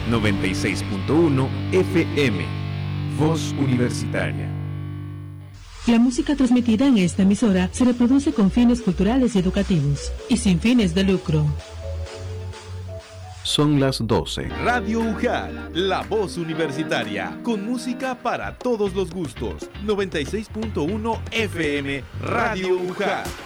96.1 FM. Voz Universitaria. La música transmitida en esta emisora se reproduce con fines culturales y educativos y sin fines de lucro. Son las 12. Radio UJAL, la voz universitaria, con música para todos los gustos. 96.1 FM, Radio UJAL.